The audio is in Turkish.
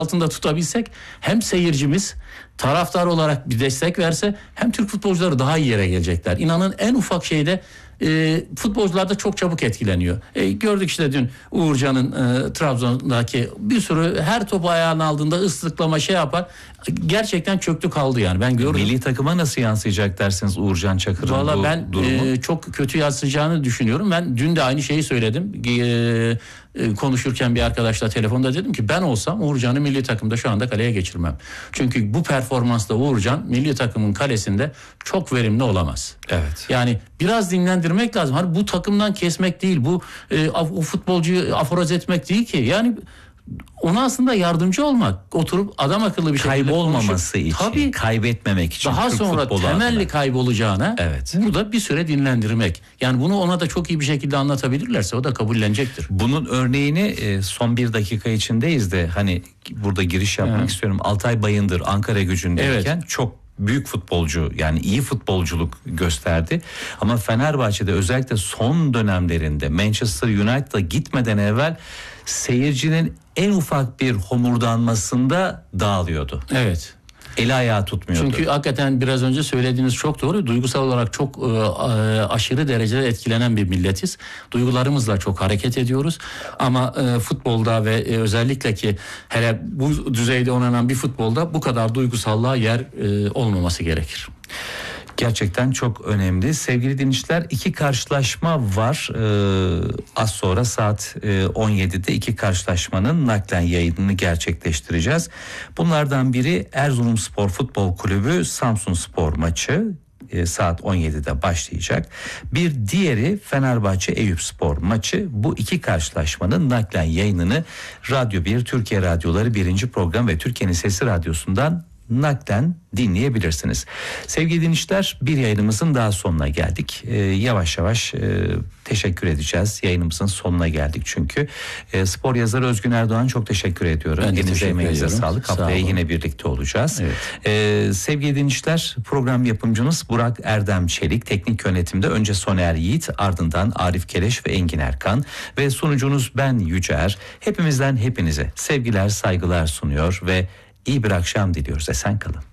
altında tutabilsek hem seyircimiz taraftar olarak bir destek verse hem Türk futbolcuları daha iyi yere gelecekler. İnanın en ufak şeyde futbolcular da çok çabuk etkileniyor. Gördük işte dün Uğurcan'ın Trabzon'daki bir sürü her topu ayağına aldığında ıslıklama şey yapar. Gerçekten çöktü kaldı yani. Ben gördüm. Milli takıma nasıl yansıyacak dersiniz Uğurcan Çakır'ın Vallahi bu ben durumu? çok kötü yansıyacağını düşünüyorum. Ben dün de aynı şeyi söyledim. Konuşurken bir arkadaşla telefonda dedim ki ben olsam Uğurcan'ı milli takımda şu anda kaleye geçirmem. Çünkü bu performansla Uğurcan milli takımın kalesinde çok verimli olamaz. Evet. Yani biraz dinlendirmek lazım. Hani bu takımdan kesmek değil, bu o futbolcuyu aforoz etmek değil ki. Yani ona aslında yardımcı olmak, oturup adam akıllı bir şekilde Kaybolmaması için, tabii, kaybetmemek için. daha Türk sonra temelli adına kaybolacağına evet, burada bir süre dinlendirmek. Yani bunu ona da çok iyi bir şekilde anlatabilirlerse o da kabullenecektir. Bunun örneğini son bir dakika içindeyiz de hani burada giriş yapmak istiyorum. Altay Bayındır Ankara Gücü'ndeyken çok büyük futbolcu, yani iyi futbolculuk gösterdi. Ama Fenerbahçe'de özellikle son dönemlerinde Manchester United'a gitmeden evvel seyircinin en ufak bir homurdanmasında dağılıyordu. Evet. Eli ayağı tutmuyordu. Çünkü hakikaten biraz önce söylediğiniz çok doğru. Duygusal olarak çok aşırı derecede etkilenen bir milletiz. Duygularımızla çok hareket ediyoruz. Ama futbolda ve özellikle ki hele bu düzeyde oynanan bir futbolda bu kadar duygusallığa yer olmaması gerekir. Gerçekten çok önemli. Sevgili dinleyiciler, 2 karşılaşma var. Az sonra saat 17'de 2 karşılaşmanın naklen yayınını gerçekleştireceğiz. Bunlardan biri Erzurumspor Futbol Kulübü Samsunspor maçı. Saat 17'de başlayacak. Bir diğeri Fenerbahçe Eyüpspor maçı. Bu 2 karşılaşmanın naklen yayınını Radyo 1, Türkiye Radyoları 1. Program ve Türkiye'nin Sesi Radyosu'ndan naklen dinleyebilirsiniz. Sevgili dinleyiciler, bir yayınımızın daha sonuna geldik. Yavaş yavaş teşekkür edeceğiz. Yayınımızın sonuna geldik çünkü. Spor yazarı Özgün Erdoğan, çok teşekkür ediyorum. Elinize emeğinize sağlık. Haftaya yine birlikte olacağız. Evet. Sevgili dinleyiciler, program yapımcımız Burak Erdem Çelik, teknik yönetimde önce Soner Yiğit, ardından Arif Keleş ve Engin Erkan ve sunucunuz ben Yücer. Hepimizden hepinize sevgiler, saygılar sunuyor ve İyi bir akşam diliyoruz. Esen kalın.